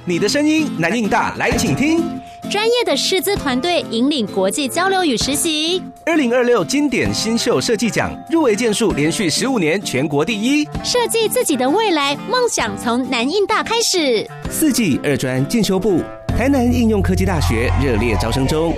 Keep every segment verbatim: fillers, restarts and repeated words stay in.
你的声音南印大来倾听。 专业的师资团队引领国际交流与实习。 二零二六经典新秀设计奖入围件数连续十五年全国第一。 设计自己的未来，梦想从南印大开始。 四季二专进修部，台南应用科技大学热烈招生中。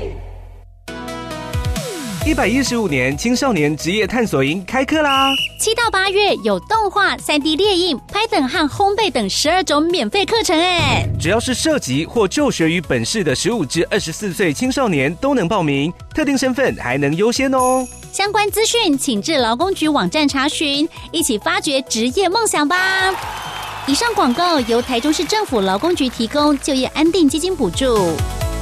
一百一十五年青少年职业探索营开课啦！ 七到八月有动画、三 D 列印、拍等和烘焙等十二种免费课程哎！ 只要是涉及或就学于本市的十五至二十四岁青少年都能报名，特定身份还能优先哦。 相关资讯请至劳工局网站查询，一起发掘职业梦想吧！以上广告由台中市政府劳工局提供就业安定基金补助。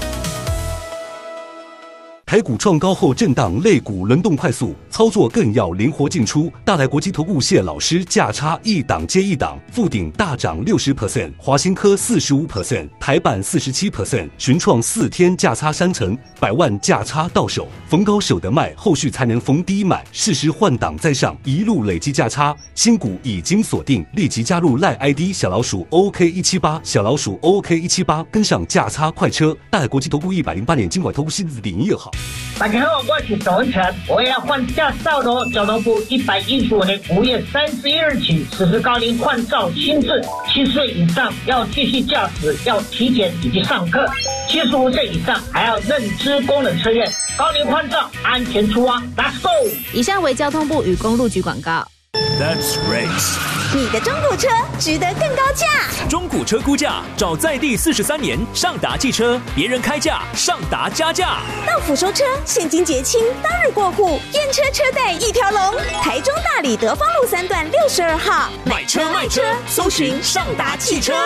台股创高后震荡，类股轮动快速，操作更要灵活进出。大来国际投顾谢老师价差一档接一档，富鼎大涨 百分之六十， 华新科 百分之四十五， 台版 百分之四十七， 群创四天价差三成，百万价差到手，逢高舍得卖，后续才能逢低买，适时换挡再上，一路累积价差。新股已经锁定，立即加入赖 I D 小老鼠 O K 一七八， 小老鼠 O K 一七八， 跟上价差快车。大来国际投顾一百零八年金管投顾新字第营业号。 大家好，我是董文成，我要换驾照喽！交通部一百一十五年五月三十一日起实施高龄换照新制，七岁以上要继续驾驶，要体检以及上课；七十五岁以上还要认知功能测验。高龄换照，安全出发 ，Let's go！ 以上为交通部与公路局广告。 That's race。 你的中古车值得更高价。 中古车估价找在地四十三年上达汽车，别人开价，上达加价。 到府收车，现金结清，当日过户，验车车贷一条龙。台中大里德芳路三段六十二号， 买车卖车，搜寻上达汽车。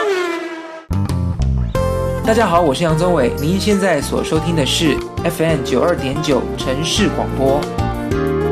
大家好，我是杨宗纬，您现在所收听的是 F M 九二点九 城市广播。